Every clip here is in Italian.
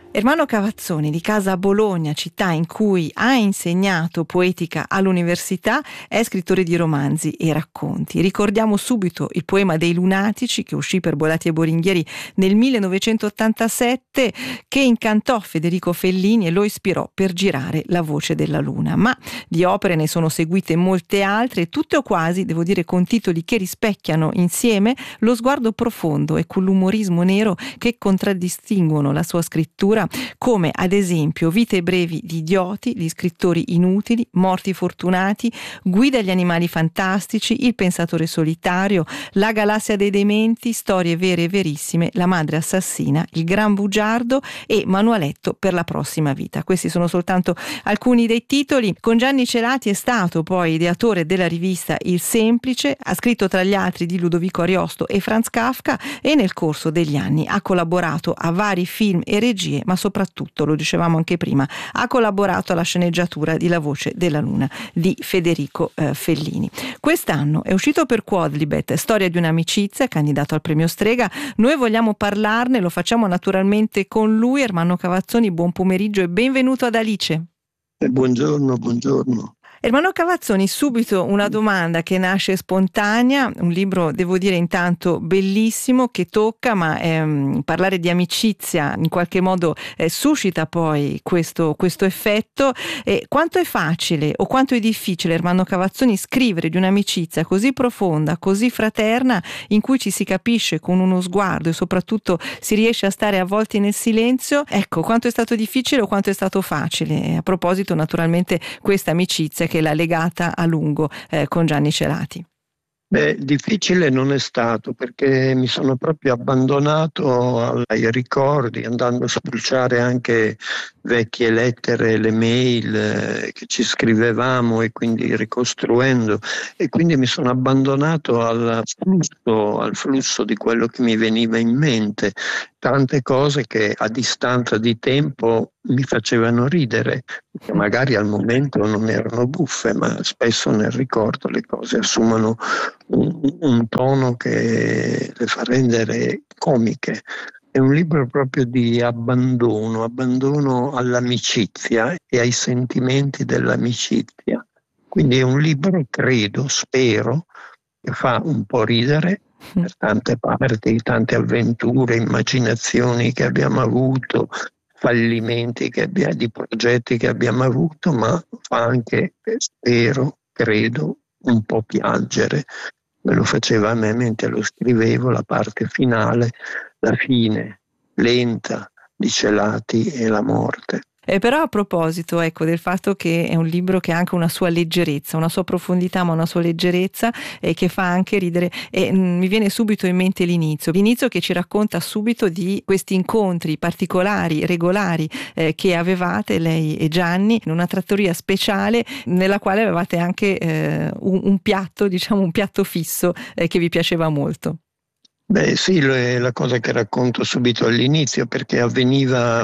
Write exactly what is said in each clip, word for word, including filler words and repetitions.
Ermanno Cavazzoni, di casa a Bologna, città in cui ha insegnato poetica all'università, è scrittore di romanzi e racconti. Ricordiamo subito il poema dei Lunatici, che uscì per Bolatti e Boringhieri nel millenovecentottantasette, che incantò Federico Fellini e lo ispirò per girare La voce della luna. Ma di opere ne sono seguite molte altre, tutte o quasi, devo dire, con titoli che rispecchiano insieme lo sguardo profondo e quell'umorismo nero che contraddistinguono la sua scrittura, come ad esempio Vite brevi di idioti, Gli scrittori inutili, Morti fortunati, Guida agli animali fantastici, Il pensatore solitario, La galassia dei dementi, Storie vere e verissime, La madre assassina, Il gran bugiardo e Manualetto per la prossima vita. Questi sono soltanto alcuni dei titoli. Con Gianni Celati è stato poi ideatore della rivista Il Semplice, ha scritto tra gli altri di Ludovico Ariosto e Franz Kafka e nel corso degli anni ha collaborato a vari film e regie, ma soprattutto, lo dicevamo anche prima, ha collaborato alla sceneggiatura di La voce della luna di Federico eh, Fellini. Quest'anno è uscito per Quodlibet Storia di un'amicizia, candidato al premio Strega. Noi vogliamo parlarne, lo facciamo naturalmente con lui. Ermanno Cavazzoni, buon pomeriggio e benvenuto ad Alice. Eh, buongiorno, buongiorno. Ermanno Cavazzoni, subito una domanda che nasce spontanea, un libro, devo dire, intanto bellissimo, che tocca, ma ehm, parlare di amicizia in qualche modo eh, suscita poi questo, questo effetto. Eh, quanto è facile o quanto è difficile, Ermanno Cavazzoni, scrivere di un'amicizia così profonda, così fraterna, in cui ci si capisce con uno sguardo e soprattutto si riesce a stare avvolti nel silenzio? Ecco, quanto è stato difficile o quanto è stato facile? A proposito, naturalmente, questa amicizia che l'ha legata a lungo eh, con Gianni Celati. Beh, difficile non è stato, perché mi sono proprio abbandonato ai ricordi, andando a spulciare anche vecchie lettere, le mail eh, che ci scrivevamo e quindi ricostruendo, e quindi mi sono abbandonato al flusso, al flusso di quello che mi veniva in mente, tante cose che a distanza di tempo mi facevano ridere, che magari al momento non erano buffe, ma spesso nel ricordo le cose assumono un, un tono che le fa rendere comiche. È un libro proprio di abbandono, abbandono all'amicizia e ai sentimenti dell'amicizia. Quindi è un libro, credo, spero, che fa un po' ridere per tante parti, tante avventure, immaginazioni che abbiamo avuto, fallimenti che abbia, di progetti che abbiamo avuto, ma fa anche, spero, credo, un po' piangere. Me lo faceva a me mentre lo scrivevo, la parte finale, la fine lenta di Celati e la morte. Eh, però a proposito, ecco, del fatto che è un libro che ha anche una sua leggerezza, una sua profondità, ma una sua leggerezza e eh, che fa anche ridere, e mh, mi viene subito in mente l'inizio, l'inizio che ci racconta subito di questi incontri particolari, regolari eh, che avevate lei e Gianni in una trattoria speciale nella quale avevate anche eh, un, un piatto, diciamo un piatto fisso eh, che vi piaceva molto. Beh sì, è la cosa che racconto subito all'inizio, perché avveniva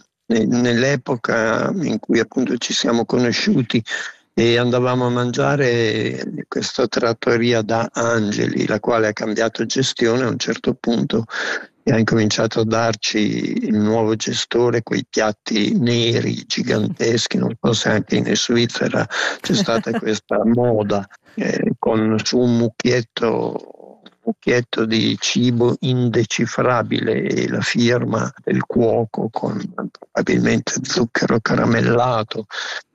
nell'epoca in cui appunto ci siamo conosciuti e andavamo a mangiare in questa trattoria da Angeli, la quale ha cambiato gestione a un certo punto e ha incominciato a darci il nuovo gestore quei piatti neri giganteschi. Non so se anche in Svizzera c'è stata questa moda eh, con su un mucchietto mucchietto di cibo indecifrabile e la firma del cuoco con probabilmente zucchero caramellato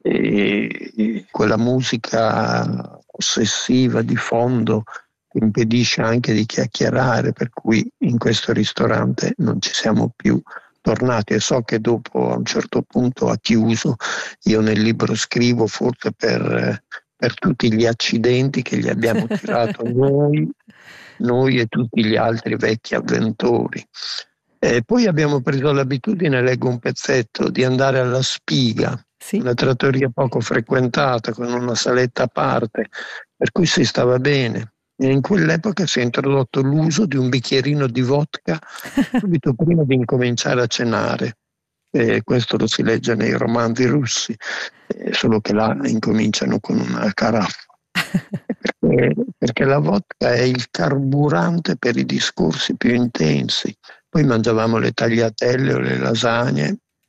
e quella musica ossessiva di fondo che impedisce anche di chiacchierare, per cui in questo ristorante non ci siamo più tornati, e so che dopo a un certo punto ha chiuso. Io nel libro scrivo forse per, per tutti gli accidenti che gli abbiamo tirato noi noi e tutti gli altri vecchi avventori. E poi abbiamo preso l'abitudine, leggo un pezzetto, di andare alla Spiga, sì, una trattoria poco frequentata con una saletta a parte, per cui si stava bene. E in quell'epoca si è introdotto l'uso di un bicchierino di vodka subito prima di incominciare a cenare. E questo lo si legge nei romanzi russi, eh, solo che là incominciano con una caraffa. Perché, perché la vodka è il carburante per i discorsi più intensi. Poi mangiavamo le tagliatelle o le lasagne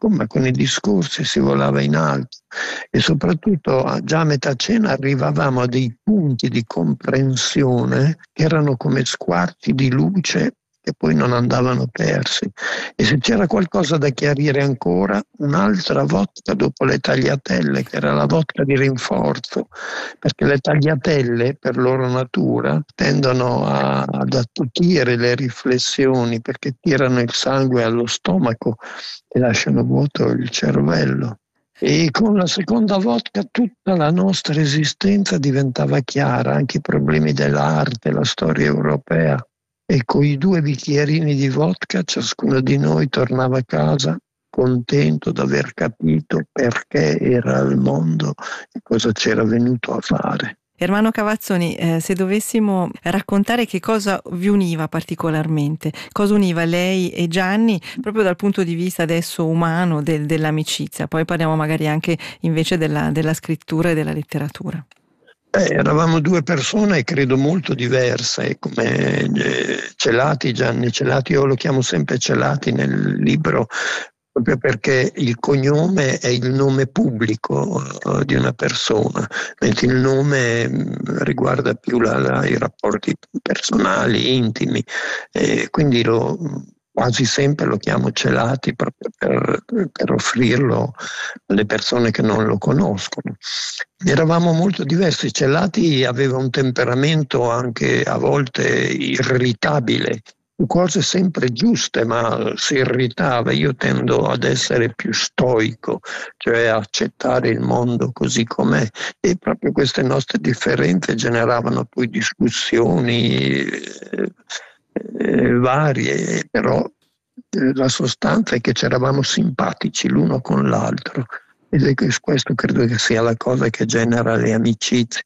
ma con i discorsi si volava in alto e soprattutto già a metà cena arrivavamo a dei punti di comprensione che erano come squarci di luce che poi non andavano persi. E se c'era qualcosa da chiarire ancora, un'altra vodka dopo le tagliatelle, che era la vodka di rinforzo, perché le tagliatelle per loro natura tendono a, ad attutire le riflessioni perché tirano il sangue allo stomaco e lasciano vuoto il cervello. E con la seconda vodka tutta la nostra esistenza diventava chiara, anche i problemi dell'arte, la storia europea. E con i due bicchierini di vodka ciascuno di noi tornava a casa contento d'aver capito perché era al mondo e cosa c'era venuto a fare. Ermanno Cavazzoni, eh, se dovessimo raccontare che cosa vi univa particolarmente, cosa univa lei e Gianni proprio dal punto di vista adesso umano del, dell'amicizia, poi parliamo magari anche invece della, della scrittura e della letteratura. Eh, eravamo due persone credo molto diverse, come eh, Celati, Gianni Celati, io lo chiamo sempre Celati nel libro proprio perché il cognome è il nome pubblico uh, di una persona, mentre il nome mh, riguarda più la, la, i rapporti personali, intimi, e quindi lo quasi sempre lo chiamo Celati proprio per, per offrirlo alle persone che non lo conoscono. Eravamo molto diversi. Celati aveva un temperamento anche a volte irritabile, cose sempre giuste, ma si irritava. Io tendo ad essere più stoico, cioè a accettare il mondo così com'è, e proprio queste nostre differenze generavano poi discussioni eh, eh, varie, però eh, la sostanza è che c'eravamo simpatici l'uno con l'altro, ed è questo credo che sia la cosa che genera le amicizie.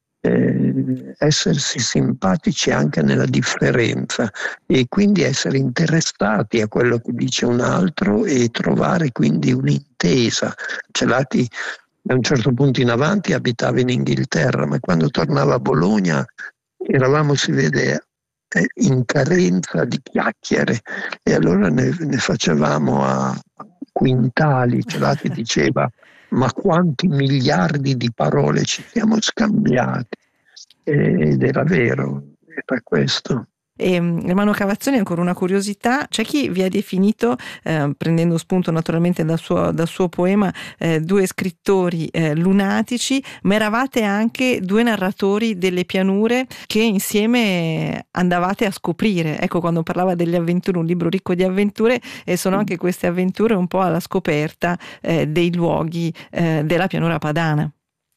Eh, essersi simpatici anche nella differenza e quindi essere interessati a quello che dice un altro e trovare quindi un'intesa. Celati da un certo punto in avanti abitava in Inghilterra, ma quando tornava a Bologna eravamo, si vede, eh, in carenza di chiacchiere, e allora ne, ne facevamo a quintali. Celati diceva: ma quanti miliardi di parole ci siamo scambiati, ed era vero, era questo. E, Ermanno Cavazzoni, ancora una curiosità: c'è chi vi ha definito, eh, prendendo spunto naturalmente dal suo, dal suo poema, eh, due scrittori eh, lunatici, ma eravate anche due narratori delle pianure che insieme andavate a scoprire. Ecco, quando parlava delle avventure, un libro ricco di avventure, e sono anche queste avventure un po' alla scoperta eh, dei luoghi eh, della pianura padana.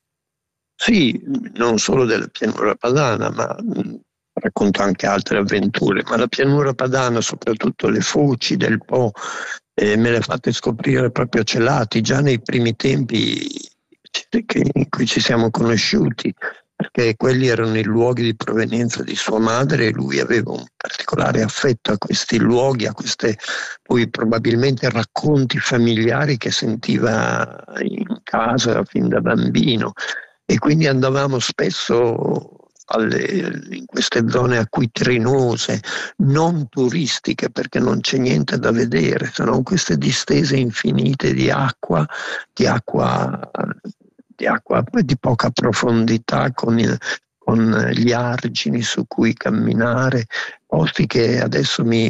Sì, non solo della pianura padana, ma racconto anche altre avventure, ma la pianura padana, soprattutto le foci del Po, eh, me le ha fatte scoprire proprio Celati già nei primi tempi in cui ci siamo conosciuti, perché quelli erano i luoghi di provenienza di sua madre e lui aveva un particolare affetto a questi luoghi, a queste poi probabilmente racconti familiari che sentiva in casa fin da bambino, e quindi andavamo spesso Alle, in queste zone acquitrinose, non turistiche, perché non c'è niente da vedere, se non queste distese infinite di acqua, di acqua, di acqua di poca profondità, con, il, con gli argini su cui camminare, posti che adesso mi,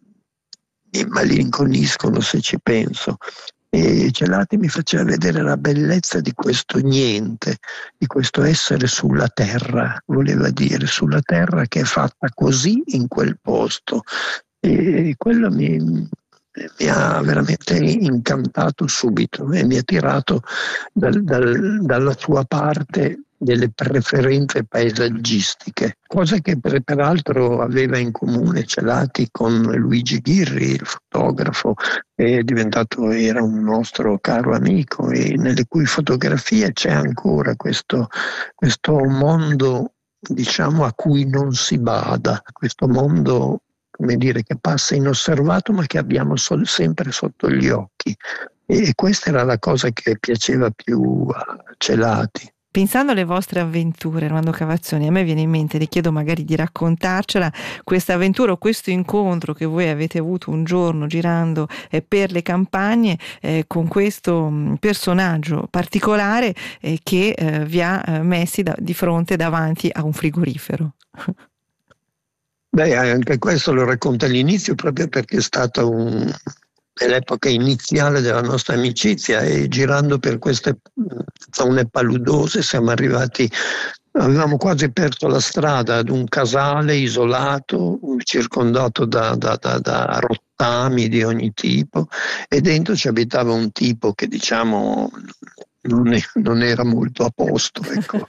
mi malinconiscono se ci penso. E Celati mi faceva vedere la bellezza di questo niente, di questo essere sulla terra, voleva dire sulla terra che è fatta così in quel posto, e quello mi, mi ha veramente incantato subito e mi ha tirato dal, dal, dalla sua parte delle preferenze paesaggistiche, cosa che per, peraltro aveva in comune Celati con Luigi Ghirri, il fotografo, che è diventato, era un nostro caro amico, e nelle cui fotografie c'è ancora questo, questo mondo, diciamo, a cui non si bada, questo mondo, come dire, che passa inosservato ma che abbiamo sol- sempre sotto gli occhi, e questa era la cosa che piaceva più a Celati. Pensando alle vostre avventure, Armando Cavazzoni, a me viene in mente, le chiedo magari di raccontarcela, questa avventura o questo incontro che voi avete avuto un giorno girando eh, per le campagne eh, con questo mh, personaggio particolare eh, che eh, vi ha eh, messi da, di fronte davanti a un frigorifero. Beh, anche questo lo racconta all'inizio proprio perché è stata un... nell'epoca iniziale della nostra amicizia, e girando per queste zone paludose siamo arrivati, avevamo quasi perso la strada ad un casale isolato, circondato da, da, da, da rottami di ogni tipo, e dentro ci abitava un tipo che diciamo non, è, non era molto a posto, ecco.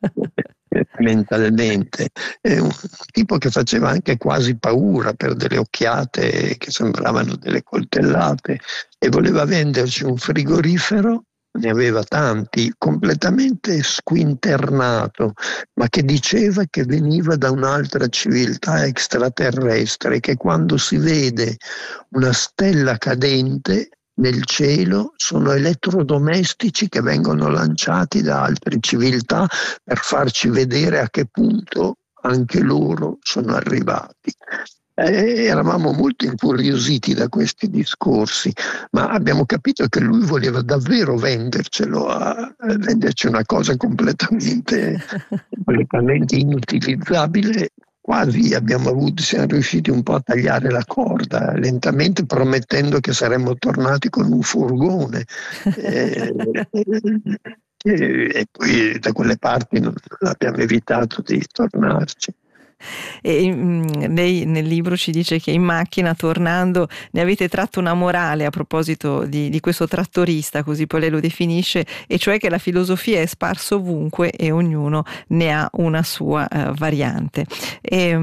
Mentalmente, è un tipo che faceva anche quasi paura per delle occhiate che sembravano delle coltellate, e voleva venderci un frigorifero, ne aveva tanti, completamente squinternato, ma che diceva che veniva da un'altra civiltà extraterrestre, che quando si vede una stella cadente nel cielo sono elettrodomestici che vengono lanciati da altre civiltà per farci vedere a che punto anche loro sono arrivati. E eravamo molto incuriositi da questi discorsi, ma abbiamo capito che lui voleva davvero vendercelo, a, a venderci una cosa completamente, completamente inutilizzabile. Quasi abbiamo avuto, siamo riusciti un po' a tagliare la corda lentamente, promettendo che saremmo tornati con un furgone. e, e, e poi da quelle parti non abbiamo evitato di tornarci. E mh, lei nel libro ci dice che in macchina tornando ne avete tratto una morale a proposito di, di questo trattorista, così poi lei lo definisce, e cioè che la filosofia è sparsa ovunque e ognuno ne ha una sua uh, variante. E,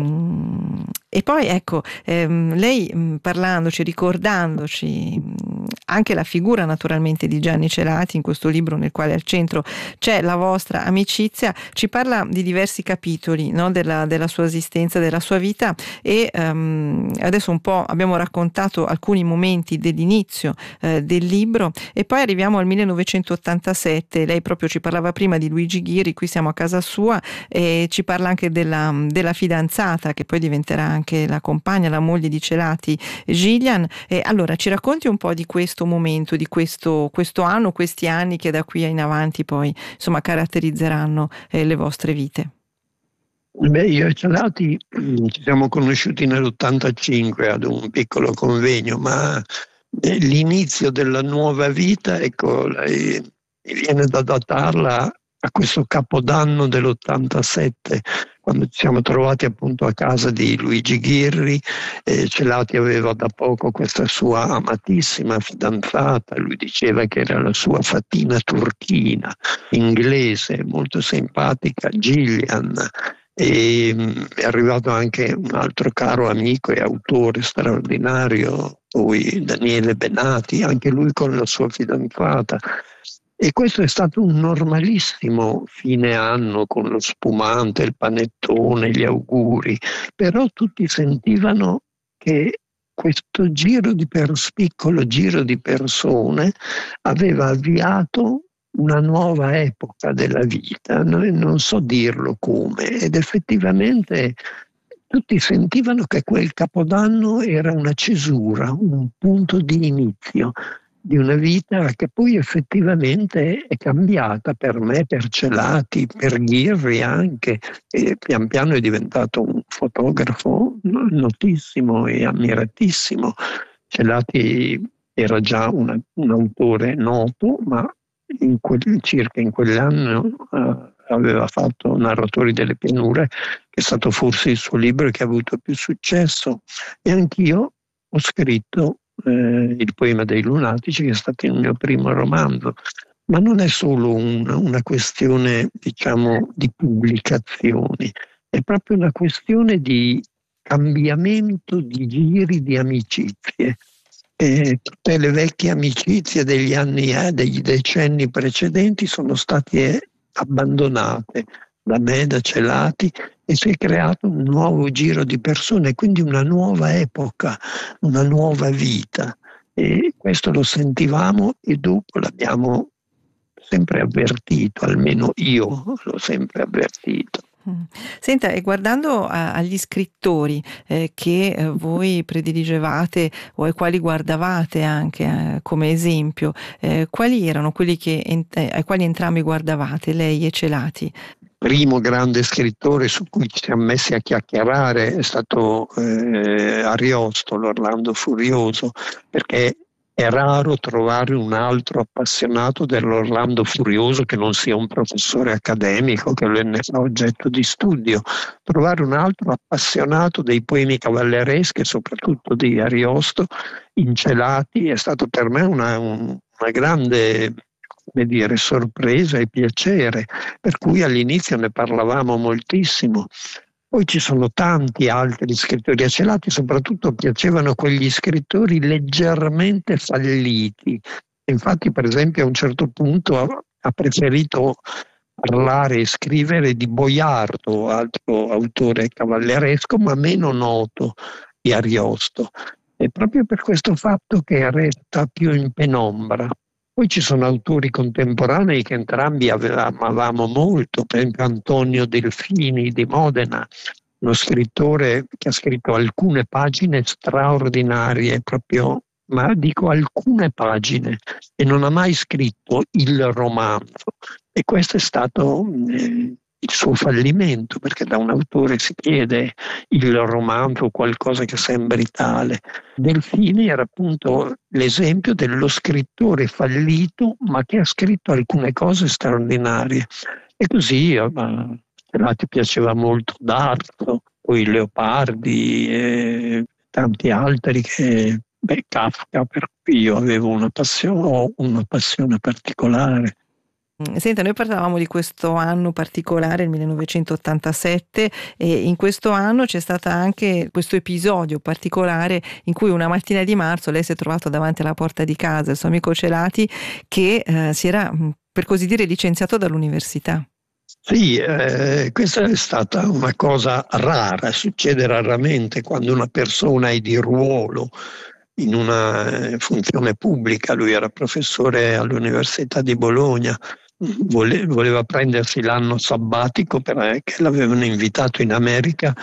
mh, e poi ecco, ehm, lei mh, parlandoci, ricordandoci mh, anche la figura naturalmente di Gianni Celati in questo libro nel quale al centro c'è la vostra amicizia, ci parla di diversi capitoli, no, della, della sua esistenza, della sua vita, e um, adesso un po' abbiamo raccontato alcuni momenti dell'inizio eh, del libro, e poi arriviamo al millenovecentottantasette. Lei proprio ci parlava prima di Luigi Ghirri, qui siamo a casa sua, e ci parla anche della, della fidanzata che poi diventerà anche la compagna, la moglie di Celati, Gillian. E allora ci racconti un po' di questo momento, di questo, questo anno, questi anni che da qui in avanti poi insomma caratterizzeranno eh, le vostre vite. Beh, io e Celati ci siamo conosciuti nell'ottantacinque ad un piccolo convegno, ma l'inizio della nuova vita, ecco, mi viene da datarla a questo capodanno dell'ottantasette, quando ci siamo trovati appunto a casa di Luigi Ghirri. eh, Celati aveva da poco questa sua amatissima fidanzata, lui diceva che era la sua fatina turchina, inglese, molto simpatica, Gillian. E mh, è arrivato anche un altro caro amico e autore straordinario, poi Daniele Benati, anche lui con la sua fidanzata. E questo è stato un normalissimo fine anno, con lo spumante, il panettone, gli auguri, però tutti sentivano che questo giro di pers- piccolo giro di persone aveva avviato una nuova epoca della vita, non so dirlo come, ed effettivamente tutti sentivano che quel Capodanno era una cesura, un punto di inizio di una vita che poi effettivamente è cambiata per me, per Celati, per Ghirri anche, e pian piano è diventato un fotografo notissimo e ammiratissimo. Celati era già una, un autore noto, ma in quel, circa in quell'anno uh, aveva fatto Narratori delle pianure, che è stato forse il suo libro che ha avuto più successo, e anch'io ho scritto eh, Il poema dei lunatici, che è stato il mio primo romanzo. Ma non è solo un, una questione, diciamo, di pubblicazioni, è proprio una questione di cambiamento di giri di amicizie. E tutte le vecchie amicizie degli anni, eh, degli decenni precedenti sono state abbandonate da me, da Celati, e si è creato un nuovo giro di persone, quindi una nuova epoca, una nuova vita. E questo lo sentivamo e dopo l'abbiamo sempre avvertito, almeno io l'ho sempre avvertito. Senta, e guardando a, agli scrittori eh, che eh, voi prediligevate o ai quali guardavate anche eh, come esempio, eh, quali erano quelli che, eh, ai quali entrambi guardavate, lei e Celati? Primo grande scrittore su cui ci siamo messi a chiacchierare è stato eh, Ariosto, Orlando Furioso, perché è raro trovare un altro appassionato dell'Orlando Furioso che non sia un professore accademico, che ne fa oggetto di studio. Trovare un altro appassionato dei poemi cavallereschi e soprattutto di Ariosto in Celati è stato per me una, un, una grande, come dire, sorpresa e piacere, per cui all'inizio ne parlavamo moltissimo. Poi ci sono tanti altri scrittori a Celati, soprattutto piacevano quegli scrittori leggermente falliti. Infatti, per esempio, a un certo punto ha preferito parlare e scrivere di Boiardo, altro autore cavalleresco, ma meno noto di Ariosto. E proprio per questo fatto che resta più in penombra. Poi ci sono autori contemporanei che entrambi amavamo molto, per esempio Antonio Delfini di Modena, uno scrittore che ha scritto alcune pagine straordinarie, proprio, ma dico alcune pagine, e non ha mai scritto il romanzo. E questo è stato eh, il suo fallimento, perché da un autore si chiede il romanzo, qualcosa che sembri tale. Delfini era appunto l'esempio dello scrittore fallito, ma che ha scritto alcune cose straordinarie. E così a Celati piaceva molto D'Arzo, poi Leopardi e tanti altri che, beh, Kafka, per cui io avevo una passione, ho una passione particolare. Senta, noi parlavamo di questo anno particolare, il millenovecentottantasette, e in questo anno c'è stato anche questo episodio particolare in cui una mattina di marzo lei si è trovato davanti alla porta di casa il suo amico Celati che eh, si era, per così dire, licenziato dall'università. Sì, eh, questa è stata una cosa rara, succede raramente quando una persona è di ruolo in una funzione pubblica. Lui era professore all'Università di Bologna, voleva prendersi l'anno sabbatico perché l'avevano invitato in America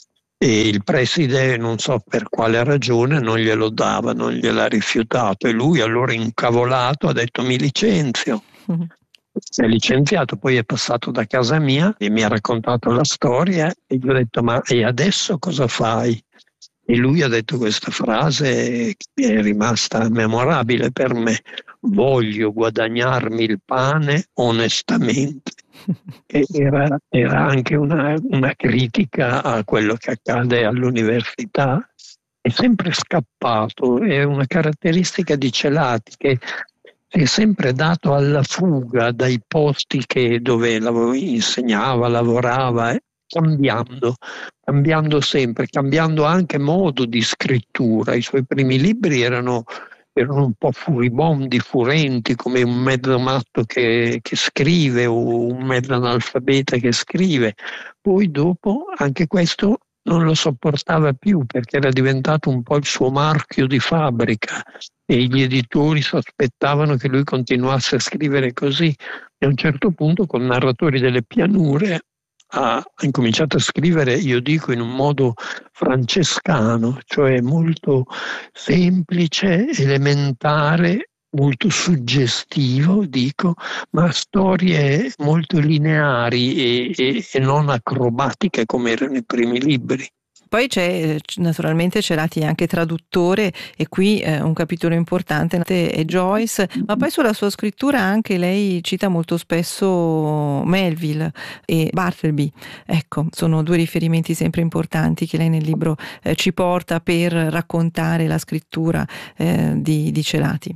e il preside, non so per quale ragione, non glielo dava, non gliel'ha rifiutato, e lui allora incavolato ha detto: mi licenzio. Mm-hmm. Si è licenziato, poi è passato da casa mia e mi ha raccontato la storia e gli ho detto: ma e adesso cosa fai? E lui ha detto questa frase che è rimasta memorabile per me: voglio guadagnarmi il pane onestamente. E era, era anche una, una critica a quello che accade all'università. È sempre scappato, è una caratteristica di Celati che si è sempre dato alla fuga dai posti che, dove insegnava, lavorava, eh, cambiando, cambiando sempre, cambiando anche modo di scrittura. I suoi primi libri erano, erano un po' furibondi, furenti, come un mezzo matto che, che scrive o un mezzo analfabeta che scrive. Poi dopo anche questo non lo sopportava più, perché era diventato un po' il suo marchio di fabbrica e gli editori sospettavano che lui continuasse a scrivere così. E a un certo punto, con Narratori delle pianure, ha incominciato a scrivere, io dico, in un modo francescano, cioè molto semplice, elementare, molto suggestivo, dico, ma storie molto lineari e, e, e non acrobatiche come erano i primi libri. Poi c'è naturalmente Celati anche traduttore, e qui eh, un capitolo importante è Joyce, ma poi sulla sua scrittura anche lei cita molto spesso Melville e Bartleby. Ecco, sono due riferimenti sempre importanti che lei nel libro eh, ci porta per raccontare la scrittura eh, di, di Celati.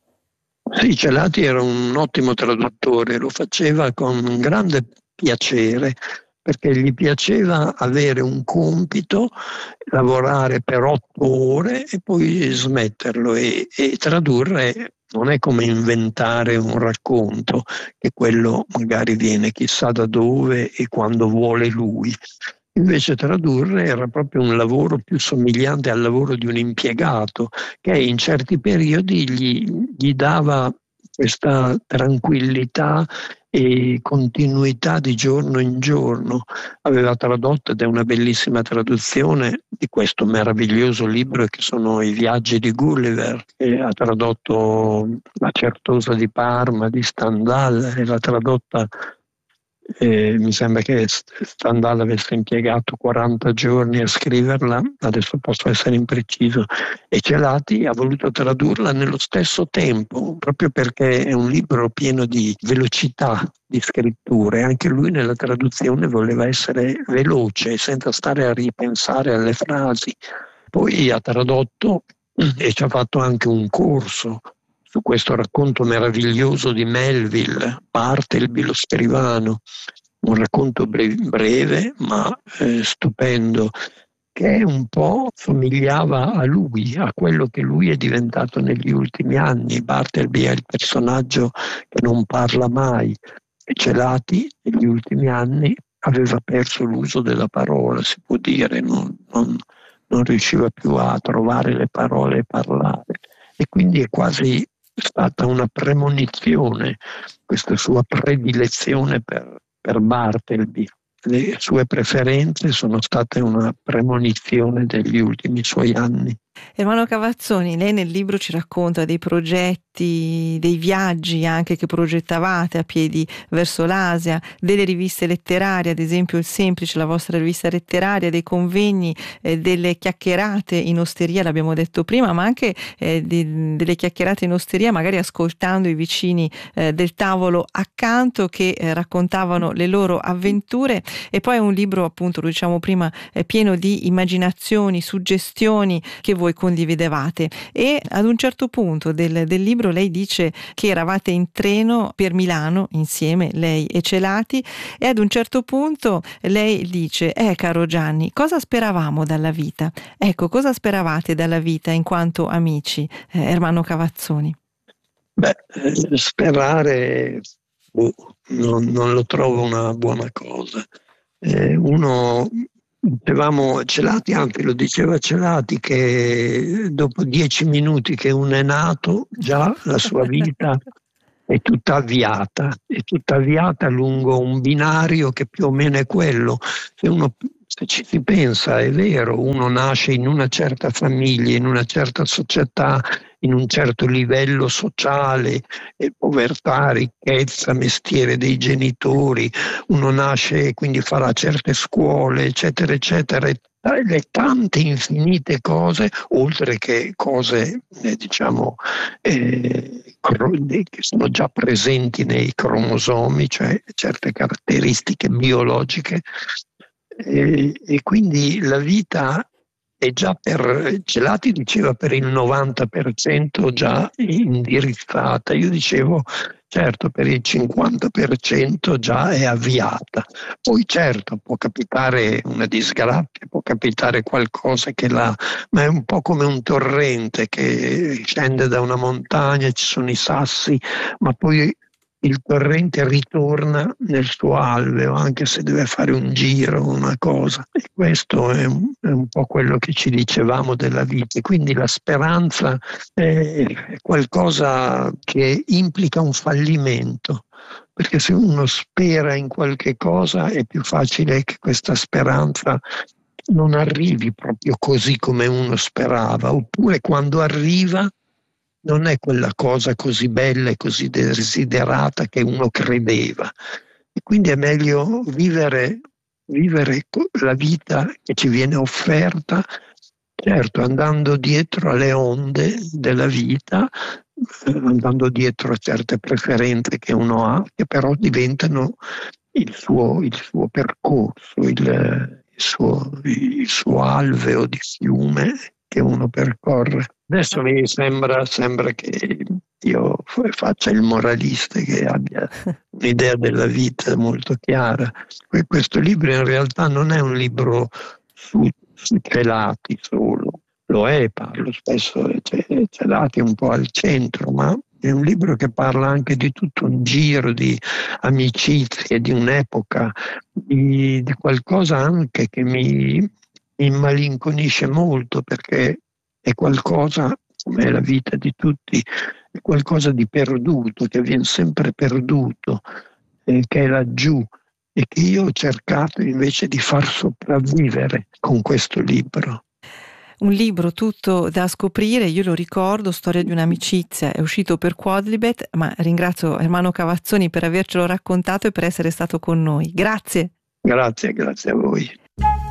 Sì, Celati era un ottimo traduttore, lo faceva con grande piacere, perché gli piaceva avere un compito, lavorare per otto ore e poi smetterlo, e, e tradurre non è come inventare un racconto, che quello magari viene chissà da dove e quando vuole lui. Invece tradurre era proprio un lavoro più somigliante al lavoro di un impiegato, che in certi periodi gli, gli dava questa tranquillità e continuità di giorno in giorno. Aveva tradotto, ed è una bellissima traduzione di questo meraviglioso libro che sono I viaggi di Gulliver, e ha tradotto La Certosa di Parma di Stendhal, e l'ha tradotta. E mi sembra che Stendhal avesse impiegato quaranta giorni a scriverla, adesso posso essere impreciso, e Celati ha voluto tradurla nello stesso tempo, proprio perché è un libro pieno di velocità di scrittura, e anche lui nella traduzione voleva essere veloce, senza stare a ripensare alle frasi. Poi ha tradotto e ci ha fatto anche un corso su questo racconto meraviglioso di Melville, Bartleby lo scrivano, un racconto breve ma eh, stupendo, che un po' somigliava a lui, a quello che lui è diventato negli ultimi anni. Bartleby è il personaggio che non parla mai, e Celati negli ultimi anni aveva perso l'uso della parola, si può dire, non, non, non riusciva più a trovare le parole e parlare, e quindi è quasi stata una premonizione questa sua predilezione per, per Bartleby. Le sue preferenze sono state una premonizione degli ultimi suoi anni. Ermanno Cavazzoni, lei nel libro ci racconta dei progetti, dei viaggi anche che progettavate a piedi verso l'Asia, delle riviste letterarie, ad esempio Il Semplice, la vostra rivista letteraria, dei convegni, eh, delle chiacchierate in osteria, l'abbiamo detto prima, ma anche eh, di, delle chiacchierate in osteria, magari ascoltando i vicini eh, del tavolo accanto che eh, raccontavano le loro avventure. E poi è un libro, appunto, lo diciamo prima, eh, pieno di immaginazioni, suggestioni che voi condividevate, e ad un certo punto del, del libro lei dice che eravate in treno per Milano insieme, lei e Celati, e ad un certo punto lei dice: eh caro Gianni, cosa speravamo dalla vita? Ecco, cosa speravate dalla vita in quanto amici, eh, Ermanno Cavazzoni? Beh, eh, sperare boh, non, non lo trovo una buona cosa. Eh, uno Dicevamo Celati, anche lo diceva Celati, che dopo dieci minuti che uno è nato, già la sua vita è tutta avviata, è tutta avviata lungo un binario che più o meno è quello. Se uno se ci si pensa, è vero, uno nasce in una certa famiglia, in una certa società, in un certo livello sociale, eh, povertà, ricchezza, mestiere dei genitori, uno nasce e quindi farà certe scuole, eccetera, eccetera, le tante infinite cose, oltre che cose, eh, diciamo, eh, che sono già presenti nei cromosomi, cioè certe caratteristiche biologiche, e, e quindi la vita è già per, Celati diceva per il novanta per cento già indirizzata, io dicevo certo per il cinquanta per cento già è avviata. Poi certo può capitare una disgrazia, può capitare qualcosa che la... ma è un po' come un torrente che scende da una montagna, ci sono i sassi, ma poi il torrente ritorna nel suo alveo, anche se deve fare un giro, una cosa. E questo è un, è un po' quello che ci dicevamo della vita. Quindi la speranza è qualcosa che implica un fallimento, perché se uno spera in qualche cosa è più facile che questa speranza non arrivi proprio così come uno sperava, oppure quando arriva non è quella cosa così bella e così desiderata che uno credeva. E quindi è meglio vivere, vivere la vita che ci viene offerta, certo andando dietro alle onde della vita, andando dietro a certe preferenze che uno ha, che però diventano il suo, il suo percorso, il, il, suo, il suo alveo di fiume che uno percorre. Adesso mi sembra, sembra che io faccia il moralista, che abbia un'idea della vita molto chiara. Questo libro in realtà non è un libro su, su Celati solo, lo è, parlo spesso, c'è Celati un po' al centro, ma è un libro che parla anche di tutto un giro di amicizie, di un'epoca, di, di qualcosa anche che mi, mi immalinconisce molto, perché è qualcosa, come la vita di tutti, qualcosa di perduto, che viene sempre perduto, eh, che è laggiù, e che io ho cercato invece di far sopravvivere con questo libro. Un libro tutto da scoprire, io lo ricordo, Storia di un'amicizia, è uscito per Quadlibet, ma ringrazio Ermanno Cavazzoni per avercelo raccontato e per essere stato con noi. Grazie. Grazie, grazie a voi.